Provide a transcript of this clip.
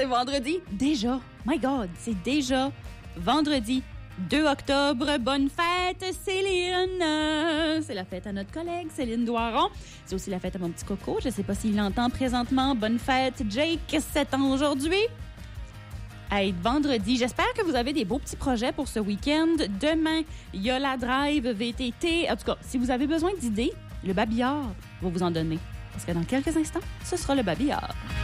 c'est vendredi. Déjà. My God, c'est déjà vendredi 2 octobre. Bonne fête, Céline. C'est la fête à notre collègue, Céline Doiron. C'est aussi la fête à mon petit coco. Je ne sais pas s'il l'entend présentement. Bonne fête, Jake, 7 ans aujourd'hui. Hey, vendredi, j'espère que vous avez des beaux petits projets pour ce week-end. Demain, il y a la drive VTT. En tout cas, si vous avez besoin d'idées, le babillard va vous en donner. Parce que dans quelques instants, ce sera le babillard.